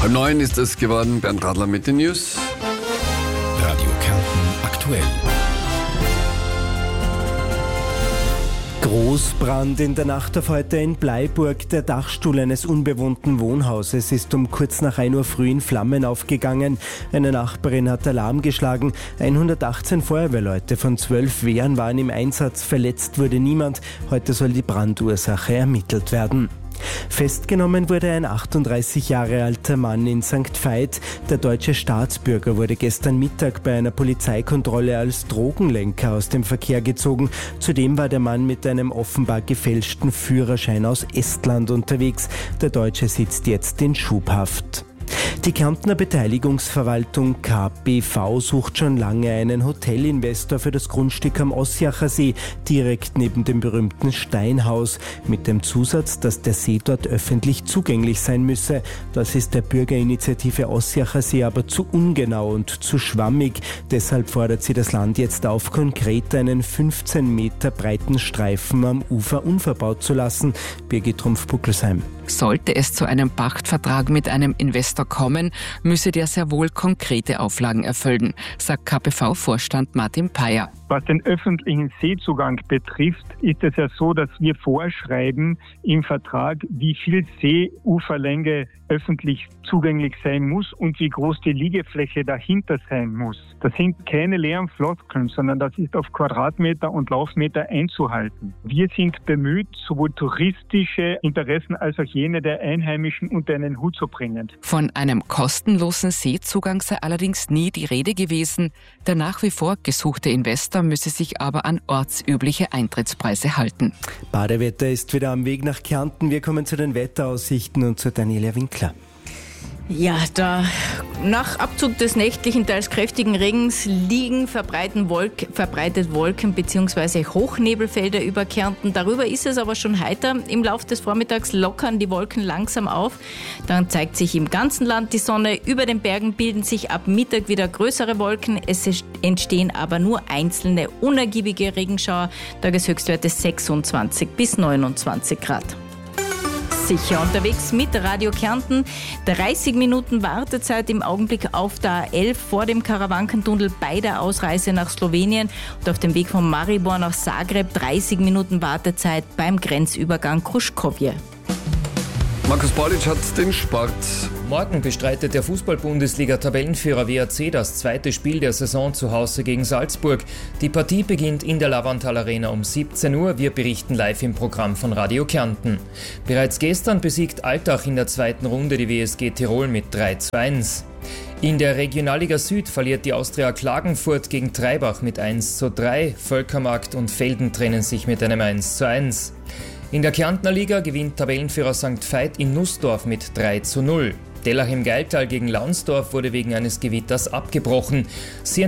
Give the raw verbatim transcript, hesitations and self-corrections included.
Halb neun ist es geworden. Bernd Radler mit den News. Radio Kärnten aktuell. Großbrand in der Nacht auf heute in Bleiburg. Der Dachstuhl eines unbewohnten Wohnhauses ist um kurz nach ein Uhr früh in Flammen aufgegangen. Eine Nachbarin hat Alarm geschlagen. hundertachtzehn Feuerwehrleute von zwölf Wehren waren im Einsatz. Verletzt wurde niemand. Heute soll die Brandursache ermittelt werden. Festgenommen wurde ein achtunddreißig Jahre alter Mann in Sankt Veit. Der deutsche Staatsbürger wurde gestern Mittag bei einer Polizeikontrolle als Drogenlenker aus dem Verkehr gezogen. Zudem war der Mann mit einem offenbar gefälschten Führerschein aus Estland unterwegs. Der Deutsche sitzt jetzt in Schubhaft. Die Kärntner Beteiligungsverwaltung K B V sucht schon lange einen Hotelinvestor für das Grundstück am Ossiacher See, direkt neben dem berühmten Steinhaus, mit dem Zusatz, dass der See dort öffentlich zugänglich sein müsse. Das ist der Bürgerinitiative Ossiacher See aber zu ungenau und zu schwammig. Deshalb fordert sie das Land jetzt auf, konkret einen fünfzehn Meter breiten Streifen am Ufer unverbaut zu lassen. Birgit Trumpf-Buckelsheim. Sollte es zu einem Pachtvertrag mit einem Investor kommen, müsse der sehr wohl konkrete Auflagen erfüllen, sagt K B V-Vorstand Martin Peyer. Was den öffentlichen Seezugang betrifft, ist es ja so, dass wir vorschreiben im Vertrag, wie viel Seeuferlänge öffentlich zugänglich sein muss und wie groß die Liegefläche dahinter sein muss. Das sind keine leeren Floskeln, sondern das ist auf Quadratmeter und Laufmeter einzuhalten. Wir sind bemüht, sowohl touristische Interessen als auch jene der Einheimischen unter einen Hut zu bringen. Von einem kostenlosen Seezugang sei allerdings nie die Rede gewesen. Der nach wie vor gesuchte Investor müsse sich aber an ortsübliche Eintrittspreise halten. Badewetter ist wieder am Weg nach Kärnten. Wir kommen zu den Wetteraussichten und zu Daniela Winkler. Ja, da nach Abzug des nächtlichen, teils kräftigen Regens liegen verbreitet, Wolk, verbreitet Wolken bzw. Hochnebelfelder über Kärnten. Darüber ist es aber schon heiter. Im Laufe des Vormittags lockern die Wolken langsam auf. Dann zeigt sich im ganzen Land die Sonne. Über den Bergen bilden sich ab Mittag wieder größere Wolken. Es entstehen aber nur einzelne unergiebige Regenschauer. Tageshöchstwerte sechsundzwanzig bis neunundzwanzig Grad. Sicher unterwegs mit Radio Kärnten. dreißig Minuten Wartezeit im Augenblick auf der A elf vor dem Karawankentunnel bei der Ausreise nach Slowenien und auf dem Weg von Maribor nach Zagreb dreißig Minuten Wartezeit beim Grenzübergang Kruškovje. Markus Paulic hat den Sport. Morgen bestreitet der Fußball-Bundesliga-Tabellenführer W A C das zweite Spiel der Saison zu Hause gegen Salzburg. Die Partie beginnt in der Lavantal Arena um siebzehn Uhr. Wir berichten live im Programm von Radio Kärnten. Bereits gestern besiegt Altach in der zweiten Runde die W S G Tirol mit drei zu eins. In der Regionalliga Süd verliert die Austria Klagenfurt gegen Treibach mit eins zu drei. Völkermarkt und Felden trennen sich mit einem eins zu eins. In der Kärntner Liga gewinnt Tabellenführer Sankt Veit in Nussdorf mit drei zu null. Dellach im Geiltal gegen Launsdorf wurde wegen eines Gewitters abgebrochen. Sie